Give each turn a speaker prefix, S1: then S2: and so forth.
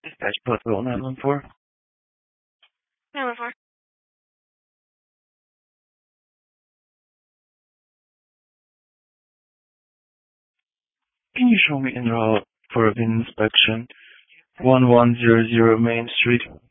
S1: Dispatch Portable 914.
S2: 914.
S1: Can you show me en route for inspection 1100 Main Street?